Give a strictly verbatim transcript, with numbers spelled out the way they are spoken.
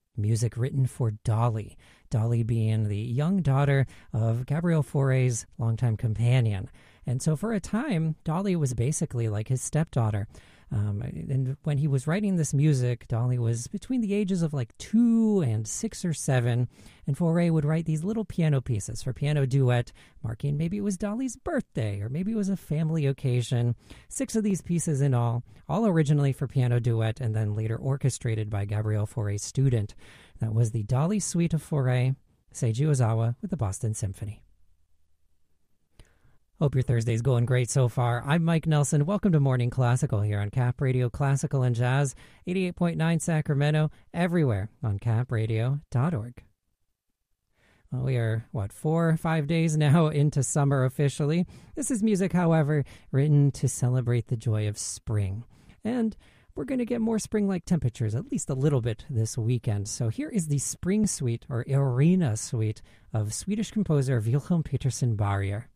music written for Dolly, Dolly being the young daughter of Gabriel Fauré's longtime companion. And so for a time, Dolly was basically like his stepdaughter. Um, and when he was writing this music, Dolly was between the ages of like two and six or seven, and Fauré would write these little piano pieces for piano duet, marking maybe it was Dolly's birthday or maybe it was a family occasion. Six of these pieces in all, all originally for piano duet and then later orchestrated by Gabriel Fauré's student. That was the Dolly Suite of Fauré, Seiji Ozawa with the Boston Symphony. Hope your Thursday's going great so far. I'm Mike Nelson. Welcome to Morning Classical here on Cap Radio Classical and Jazz, eighty-eight point nine Sacramento, everywhere on cap radio dot org. Well, we are, what, four or five days now into summer officially. This is music, however, written to celebrate the joy of spring. And we're going to get more spring-like temperatures, at least a little bit this weekend. So here is the Spring Suite, or Arena Suite, of Swedish composer Wilhelm Petersson Barrier.